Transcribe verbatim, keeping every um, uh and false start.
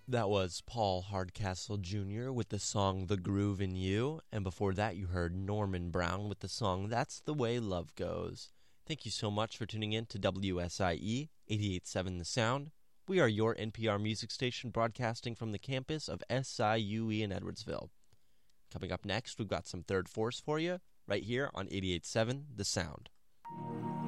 That was Paul Hardcastle Junior with the song The Groove in You, and before that you heard Norman Brown with the song That's the Way Love Goes. Thank you so much for tuning in to W S I E eighty-eight point seven The Sound. We are your N P R music station broadcasting from the campus of S I U E in Edwardsville. Coming up next, we've got some Third Force for you, right here on eighty-eight point seven The Sound.